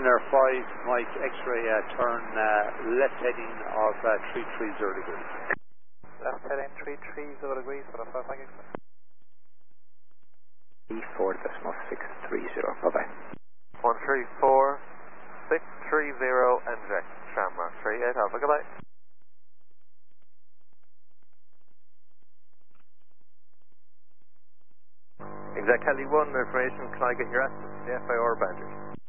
Ryanair 5, Mike X-ray, turn left heading of 330 degrees. Left heading 330 degrees for the 5 Mike X-ray. E4.630, bye-bye. 134.630 inject, Shamrock 38 Alpha, goodbye. Exact Kelly 1, information, can I get your estimates, the FIR boundaries?